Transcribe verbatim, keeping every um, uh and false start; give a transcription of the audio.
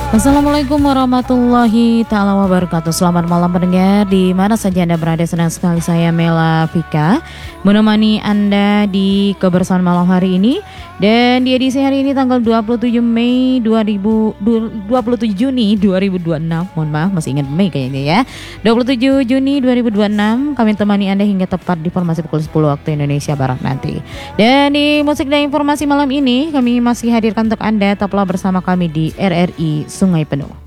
Assalamualaikum warahmatullahi ta'ala wabarakatuh. Selamat malam pendengar di mana saja Anda berada. Senang sekali saya Mela Vika menemani Anda di kebersamaan malam hari ini. Dan di edisi hari ini tanggal dua puluh tujuh Mei dua ribu dua puluh tujuh Juni dua ribu dua puluh enam. Mohon maaf masih ingat Mei kayaknya ya. dua puluh tujuh Juni dua ribu dua puluh enam kami temani Anda hingga tepat di informasi pukul sepuluh waktu Indonesia Barat nanti. Dan di musik dan informasi malam ini kami masih hadirkan untuk Anda. Tetaplah bersama kami di R R I Sungai Penuh.